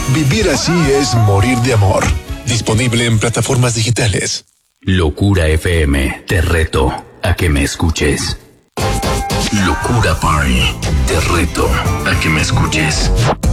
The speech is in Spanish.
Vivir así es morir de amor. Disponible en plataformas digitales. Locura FM, te reto a que me escuches. Locura Party, te reto a que me escuches.